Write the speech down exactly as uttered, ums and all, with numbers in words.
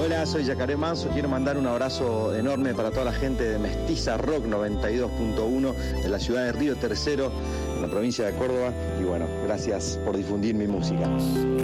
Hola, soy Yacaré Manso. Quiero mandar un abrazo enorme para toda la gente de Mestiza Rock noventa y dos punto uno de la ciudad de Río Tercero, en la provincia de Córdoba. Y bueno, gracias por difundir mi música.